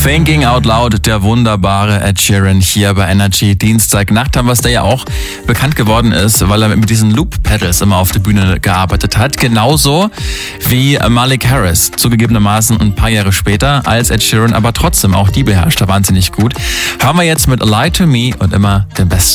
Thinking Out Loud, der wunderbare Ed Sheeran hier bei Energy. Dienstagnacht haben wir es, der ja auch bekannt geworden ist, weil er mit diesen Loop-Pedals immer auf der Bühne gearbeitet hat. Genauso wie Malik Harris, zugegebenermaßen ein paar Jahre später als Ed Sheeran, aber trotzdem auch die beherrscht er wahnsinnig gut. Hören wir jetzt mit Lie to Me und immer den besten.